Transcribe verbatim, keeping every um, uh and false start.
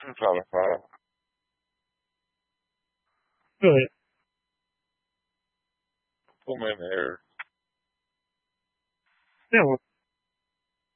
I'm trying to find. Go ahead. Put me in here. Yeah, well,